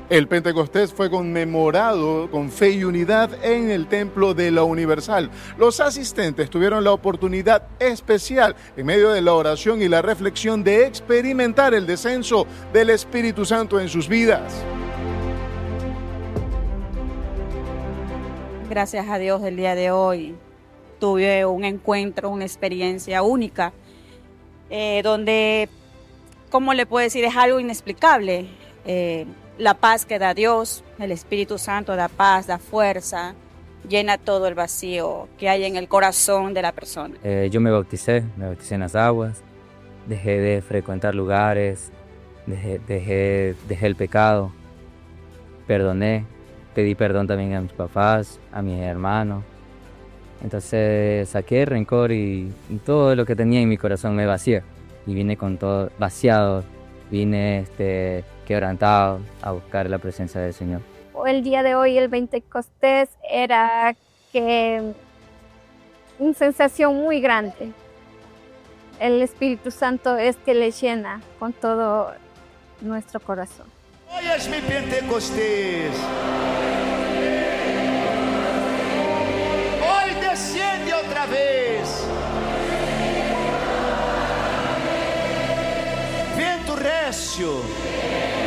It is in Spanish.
El Pentecostés fue conmemorado con fe y unidad en el Templo de la Universal. Los asistentes tuvieron la oportunidad especial, en medio de la oración y la reflexión, de experimentar el descenso del Espíritu Santo en sus vidas. Gracias a Dios, el día de hoy tuve un encuentro, una experiencia única, donde, ¿cómo le puedo decir? Es algo inexplicable. La paz que da Dios, el Espíritu Santo da paz, da fuerza, llena todo el vacío que hay en el corazón de la persona. Yo me bauticé en las aguas, dejé de frecuentar lugares, dejé el pecado, perdoné, pedí perdón también a mis papás, a mis hermanos. Entonces saqué el rencor y todo lo que tenía en mi corazón me vacié. Y vine con todo vaciado, vine quebrantado a buscar la presencia del Señor. El día de hoy, el Pentecostés, era una sensación muy grande. El Espíritu Santo es que le llena con todo nuestro corazón. Hoy es mi Pentecostés. Hoy desciende otra vez. Vento recio.